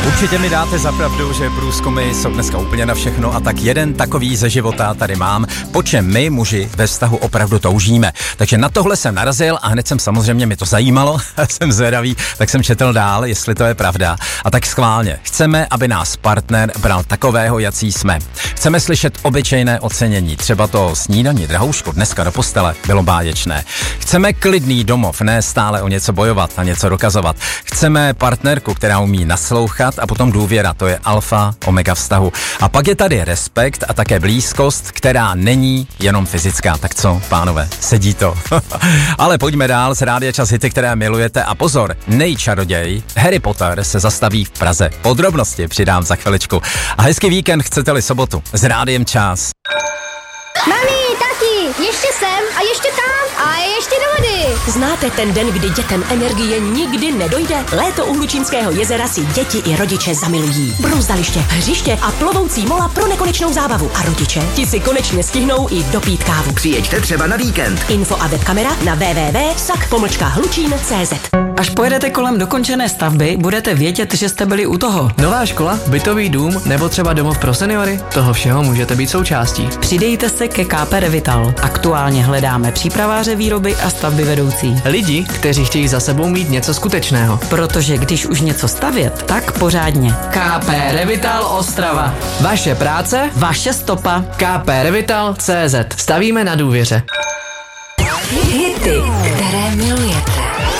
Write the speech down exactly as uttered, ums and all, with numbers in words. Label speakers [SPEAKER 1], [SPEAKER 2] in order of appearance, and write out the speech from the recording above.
[SPEAKER 1] Určitě mi dáte za pravdu, že průzkumy jsou dneska úplně na všechno a tak jeden takový ze života tady mám, po čem my muži ve vztahu opravdu toužíme. Takže na tohle jsem narazil a hned jsem samozřejmě, mi to zajímalo, jsem zvědavý, tak jsem četl dál, jestli to je pravda. A tak schválně, chceme, aby nás partner bral takového, jací jsme. Chceme slyšet obyčejné ocenění, třeba to snídaní drahoušku dneska do postele bylo báječné. Chceme klidný domov, ne stále o něco bojovat a něco dokazovat. Chceme partnerku, která umí naslouchat a potom důvěra, to je alfa, omega vztahu. A pak je tady respekt a také blízkost, která není jenom fyzická. Tak co, pánové, sedí to. Ale pojďme dál z Rádia Čas hity, které milujete a pozor, nejčaroděj Harry Potter se zastaví v Praze. Podrobnosti přidám za chviličku. A hezký víkend, chcete-li sobotu s Rádiem Čas.
[SPEAKER 2] Mami, tati, ještě sem a ještě tam a ještě do vody.
[SPEAKER 3] Znáte ten den, kdy dětem energie nikdy nedojde? Léto u Hlučínského jezera si děti i rodiče zamilují. Brouzdaliště, hřiště a plovoucí mola pro nekonečnou zábavu. A rodiče ti si konečně stihnou i dopít kávu.
[SPEAKER 4] Přijeďte třeba na víkend.
[SPEAKER 3] Info a webkamera na w w w tečka sak pomlčka hlučín tečka cé zet.
[SPEAKER 5] Až pojedete kolem dokončené stavby, budete vědět, že jste byli u toho.
[SPEAKER 6] Nová škola, bytový dům nebo třeba domov pro seniory? Toho všeho můžete být součástí.
[SPEAKER 5] Přidejte se ke K P Revital. Aktuálně hledáme přípraváře výroby a stavby vedoucí.
[SPEAKER 6] Lidi, kteří chtějí za sebou mít něco skutečného.
[SPEAKER 5] Protože když už něco stavět, tak pořádně.
[SPEAKER 6] K P Revital Ostrava. Vaše práce,
[SPEAKER 5] vaše stopa.
[SPEAKER 6] K P Revital tečka cé zet. Stavíme na důvěře.
[SPEAKER 3] Hity, které milujete.